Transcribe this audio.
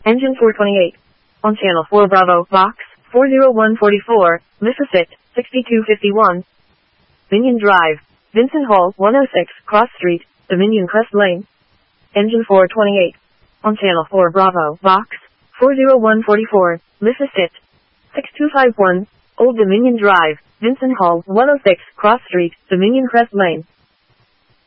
Engine 428. On Channel 4 Bravo, Box 40144, Lissafit 6251. Dominion Drive, Vincent Hall 106, Cross Street, Dominion Crest Lane. Engine 428. On Channel 4 Bravo, Box 40144, Lissafit 6251, Old Dominion Drive, Vincent Hall 106, Cross Street, Dominion Crest Lane.